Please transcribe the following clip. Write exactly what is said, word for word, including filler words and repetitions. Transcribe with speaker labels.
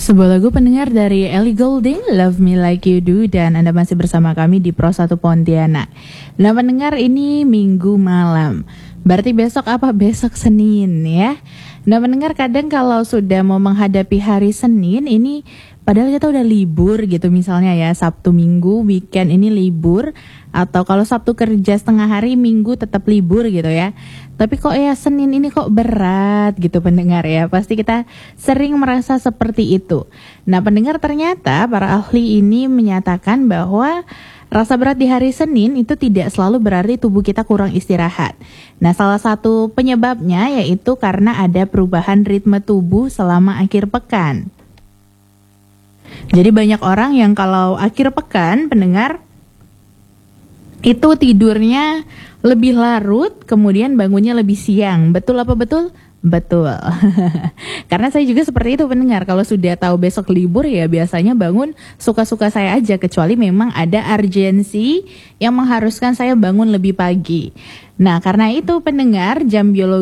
Speaker 1: Sebuah lagu pendengar dari Ellie Goulding, Love Me Like You Do, dan Anda masih bersama kami di Pro satu Pontianak. Nah pendengar, ini Minggu malam, berarti besok apa? Besok Senin ya. Nah pendengar, kadang kalau sudah mau menghadapi hari Senin ini, padahal kita udah libur gitu, misalnya ya Sabtu Minggu, weekend ini libur, atau kalau Sabtu kerja setengah hari, Minggu tetap libur gitu ya. Tapi kok ya Senin ini kok berat gitu pendengar ya. Pasti kita sering merasa seperti itu. Nah pendengar, ternyata para ahli ini menyatakan bahwa rasa berat di hari Senin itu tidak selalu berarti tubuh kita kurang istirahat. Nah salah satu penyebabnya yaitu karena ada perubahan ritme tubuh selama akhir pekan. Jadi banyak orang yang kalau akhir pekan pendengar itu tidurnya lebih larut, kemudian bangunnya lebih siang. Betul apa betul? Betul. Karena saya juga seperti itu pendengar. Kalau sudah tahu besok libur ya biasanya bangun suka-suka saya aja, kecuali memang ada urgensi yang mengharuskan saya bangun lebih pagi. Nah karena itu pendengar, jam biologi